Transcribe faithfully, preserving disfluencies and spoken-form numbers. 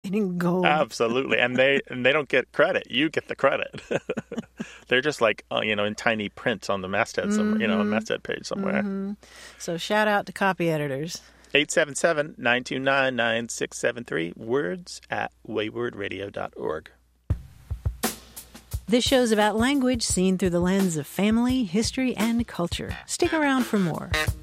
in gold. Absolutely. And they and they don't get credit. You get the credit. They're just like, uh, you know, in tiny print on the masthead, somewhere, mm-hmm. you know, on the masthead page somewhere. Mm-hmm. So shout out to copy editors. eight seven seven, nine two nine, nine six seven three, words at wayward radio dot org. This show's about language seen through the lens of family, history, and culture. Stick around for more.